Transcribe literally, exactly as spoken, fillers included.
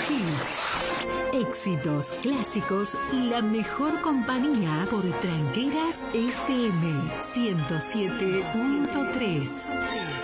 hits, éxitos, clásicos y la mejor compañía por Tranqueras F M ciento siete punto tres.